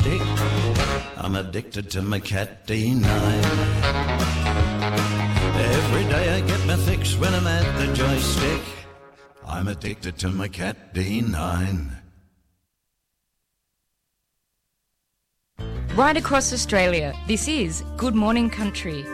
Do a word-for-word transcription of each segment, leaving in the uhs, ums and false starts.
stick. I'm addicted to my cat D nine. Every day I get my fix when I'm at the joystick. I'm addicted to my cat D nine. Right across Australia, this is Good Morning Country.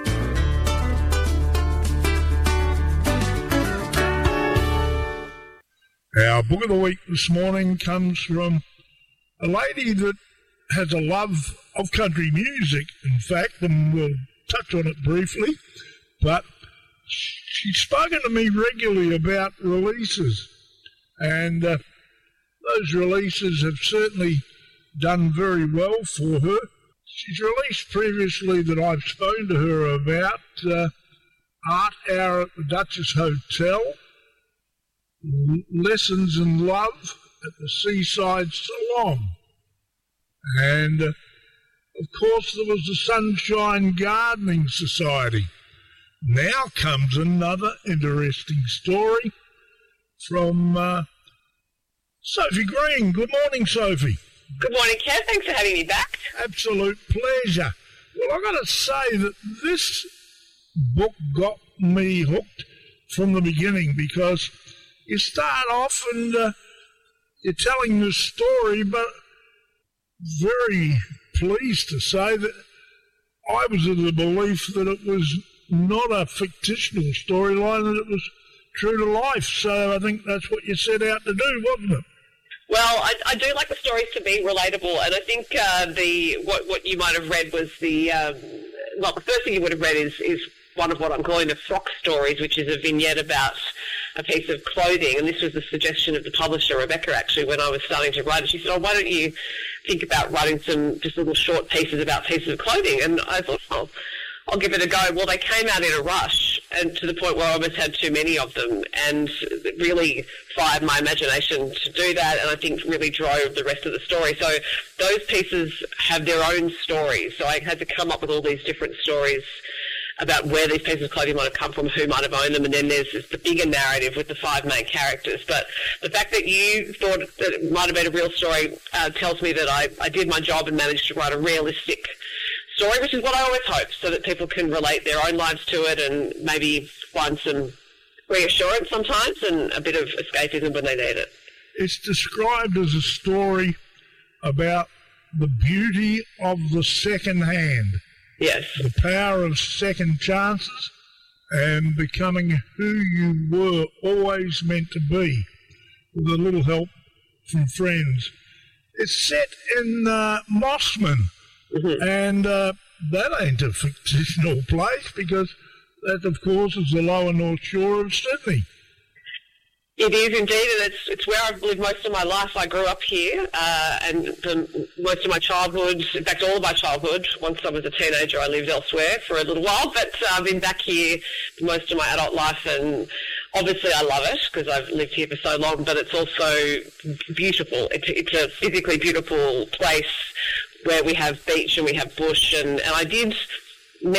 Our book of the week this morning comes from a lady that has a love of country music, in fact, and we'll touch on it briefly, but she's spoken to me regularly about releases, and uh, those releases have certainly done very well for her. She's released previously that I've spoken to her about uh, Art Hour at the Duchess Hotel, Lessons in Love at the Seaside Salon, and uh, of course there was the Sunshine Gardening Society. Now comes another interesting story from uh, Sophie Green. Good morning, Sophie. Good morning, Kev. Thanks for having me back. Absolute pleasure. Well, I've got to say that this book got me hooked from the beginning, because you start off and uh, you're telling the story, but very pleased to say that I was of the belief that it was not a fictional storyline, that it was true to life. So I think that's what you set out to do, wasn't it? Well, I, I do like the stories to be relatable, and I think uh, the what what you might have read was the um, well, the first thing you would have read is is one of what I'm calling the frock stories, which is a vignette about a piece of clothing, and this was the suggestion of the publisher, Rebecca, actually, when I was starting to write it. She said, oh, why don't you think about writing some just little short pieces about pieces of clothing? And I thought, oh, I'll give it a go. Well, they came out in a rush, and to the point where I almost had too many of them, and it really fired my imagination to do that, and I think really drove the rest of the story. So those pieces have their own stories, so I had to come up with all these different stories about where these pieces of clothing might have come from, who might have owned them, and then there's this, the bigger narrative with the five main characters. But the fact that you thought that it might have been a real story uh, tells me that I, I did my job and managed to write a realistic story, which is what I always hope, so that people can relate their own lives to it and maybe find some reassurance sometimes and a bit of escapism when they need it. It's described as a story about the beauty of the second hand. Yes. The power of second chances and becoming who you were always meant to be, with a little help from friends. It's set in uh, Mossman, mm-hmm. and uh, that ain't a fictional place, because that, of course, is the lower North Shore of Sydney. It is indeed, and it's it's where I've lived most of my life. I grew up here, uh, and the, most of my childhood, in fact all of my childhood, once I was a teenager I lived elsewhere for a little while, but uh, I've been back here for most of my adult life, and obviously I love it because I've lived here for so long, but it's also beautiful. It's, it's a physically beautiful place where we have beach and we have bush, and, and I did